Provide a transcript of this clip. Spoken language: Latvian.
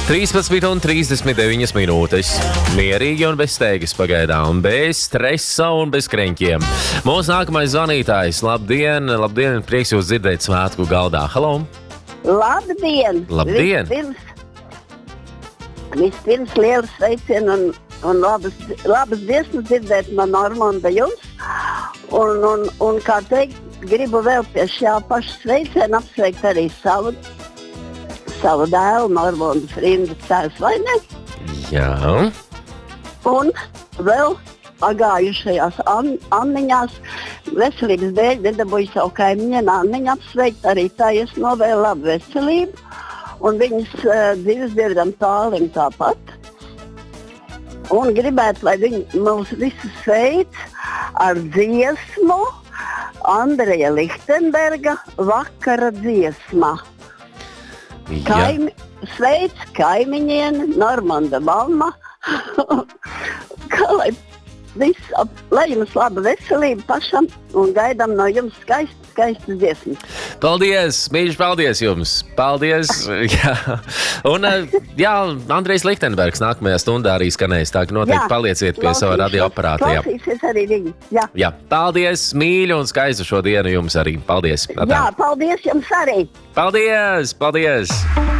13:39 minūtes. Mierīgi un bez steigas pagaidām, bez stresa un bez kreņķiem. Mūsu nākamais zvanītājs. Labdien, labdien, prieks jūs dzirdēt svētku galdā. Halo! Labdien! Labdien! Vispirms liels sveicienu un labas dziesmas dzirdēt no Normanda jums. Un kā teikt, gribu vēl pie šā paša sveiciena apsveikt arī savu dēlu, Normandu Frindu Cēs, vai ne? Jā. Un vēl pagājušajās Anniņās veselības dēļ nedabūju savu kaimiņienu Anniņu apsveikt, arī tā es novēlu labu veselību. Un viņas dzīves biedram Tālim tāpat. Un gribētu, lai viņi mūs visus sveic ar dziesmu Andreja Lichtenberga Vakara dziesma. Sveic kaimiņieni, Normanda mamma. Lai jums laba veselība pašam un gaidām no jums skaistu dziesmu. Paldies, mīļš, paldies jums. Paldies. Jā. Un jā, Andrejs Lichtenbergs nākamajā stundā arī skanēs, tā ka noteikti palieciet pie sava radioaparāta. Klausīsies arī viņi. Jā, paldies, mīļu un skaistu šo dienu jums arī. Paldies. Jā, paldies jums arī. Paldies, paldies.